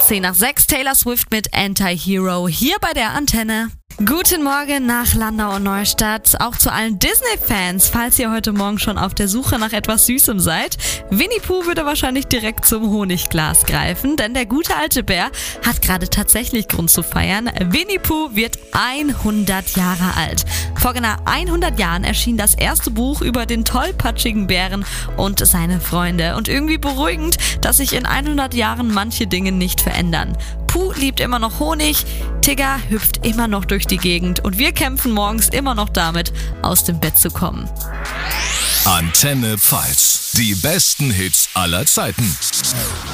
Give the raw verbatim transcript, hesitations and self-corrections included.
zehn nach sechs, Taylor Swift mit Anti-Hero hier bei der Antenne. Guten Morgen nach Landau und Neustadt, auch zu allen Disney-Fans, falls ihr heute Morgen schon auf der Suche nach etwas Süßem seid. Winnie Pooh würde wahrscheinlich direkt zum Honigglas greifen, denn der gute alte Bär hat gerade tatsächlich Grund zu feiern. Winnie Pooh wird hundert Jahre alt. Vor genau hundert Jahren erschien das erste Buch über den tollpatschigen Bären und seine Freunde. Und irgendwie beruhigend, dass sich in hundert Jahren manche Dinge nicht verändern. Pooh liebt immer noch Honig, Tigger hüpft immer noch durch die Gegend und wir kämpfen morgens immer noch damit, aus dem Bett zu kommen. Antenne Pfalz. Die besten Hits aller Zeiten.